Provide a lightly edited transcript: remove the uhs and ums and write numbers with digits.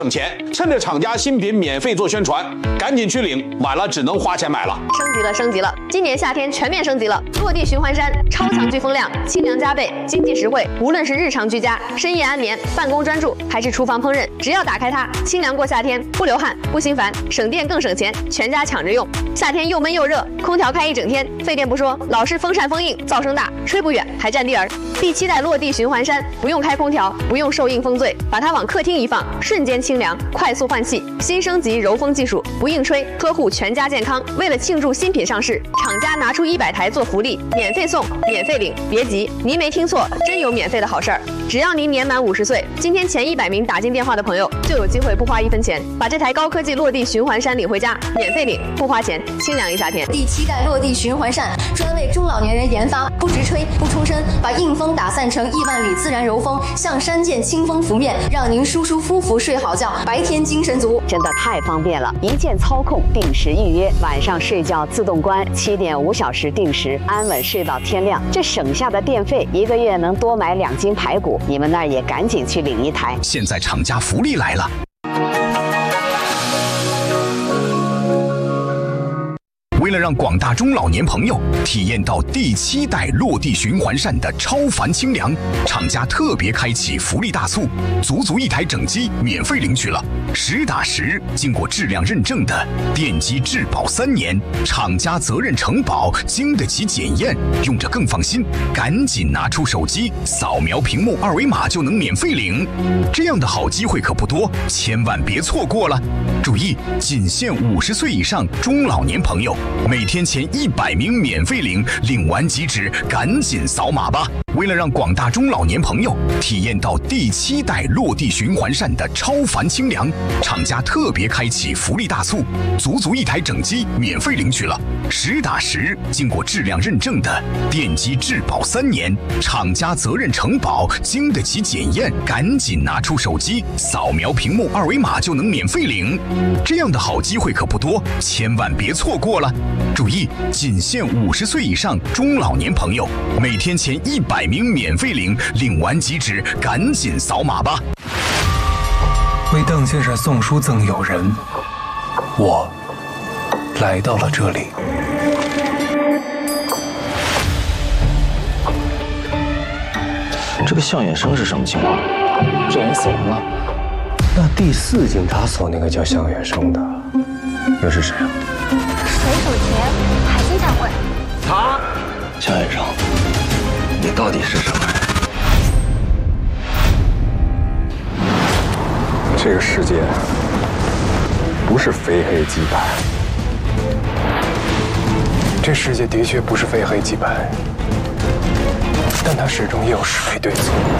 省钱，趁着厂家新品免费做宣传，赶紧去领，晚了只能花钱买了。 升级了！今年夏天全面升级了，落地循环衫，超强聚风量，清凉加倍，经济实惠。无论是日常居家、深夜安眠、办公专注，还是厨房烹饪，只要打开它，清凉过夏天，不流汗，不心烦，省电更省钱，全家抢着用。夏天又闷又热，空调开一整天，费电不说，老是风扇风硬，噪声大，吹不远，还占地儿。第7代落地循环衫，不用开空调，不用受硬风醉，把它往客厅一放，瞬间清凉，快速换气。新升级柔风技术，不硬吹，呵护全家健康。为了庆祝新品上市，厂家拿出100台做福利，免费送，免费领。别急，您没听错，真有免费的好事儿！只要您年满50岁，今天前100名打进电话的朋友，就有机会不花1分钱，把这台高科技落地循环衫领回家，免费领，不花钱，清凉一夏天。 第7代落地循环扇专为中老年人研发，不直吹，不冲身，把硬风打散成亿万里自然柔风，像山涧清风拂面，让您舒舒服服睡好觉，白天精神足。 真的太方便了，一键操控，定时预约，晚上睡觉自动关，7.5小时定时，安稳睡到天亮。这省下的电费，1个月能多买2斤排骨。你们那儿也赶紧去领一台。 现在厂家福利来了。为了让广大中老年朋友体验到第7代落地循环扇的超凡清凉，厂家特别开启福利大促，足1台整机免费领取了，实打实经过质量认证的电机质保3年，厂家责任承保，经得起检验，用着更放心。赶紧拿出手机，扫描屏幕2维码就能免费领。这样的好机会可不多，千万别错过了。注意，仅限50岁以上中老年朋友。每天前100名免费领，领完即止，赶紧扫码吧！为了让广大中老年朋友体验到第7代落地循环扇的超凡清凉，厂家特别开启福利大促，足1台整机免费领取了，实打实经过质量认证的电机质保3年，厂家责任承保，经得起检验。赶紧拿出手机，扫描屏幕2维码就能免费领。这样的好机会可不多，千万别错过了。注意，仅限50岁以上中老年朋友，每天前100名免费领，领完即止，赶紧扫码吧！ 为邓先生送书赠友人，我来到了这里。 这个向远生是什么情况？这人死人了？ 那第4警察所那个叫向远生的，又是谁啊？ 水手节海星彩绘。 他，向远生，你到底是什么人？ 这个世界不是非黑即白，这世界的确不是非黑即白，但它始终也有是非对错。